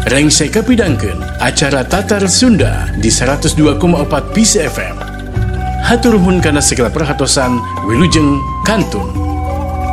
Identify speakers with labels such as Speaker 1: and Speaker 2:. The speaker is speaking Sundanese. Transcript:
Speaker 1: Reng saya kapidangkeun acara Tatar Sunda di 102,4 PCFM. Hatur nuhun kana segala perhatosan, wilujeng kantun.